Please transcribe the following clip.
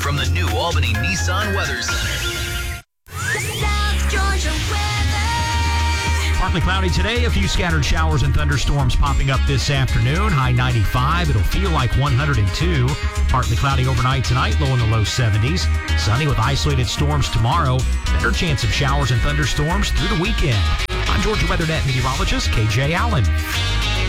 from the New Albany Nissan Weather Center. South Georgia weather. Partly cloudy today, a few scattered showers and thunderstorms popping up this afternoon. High 95, it'll feel like 102. Partly cloudy overnight tonight, low in the low 70s. Sunny with isolated storms tomorrow. Better chance of showers and thunderstorms through the weekend. I'm Georgia WeatherNet meteorologist KJ Allen.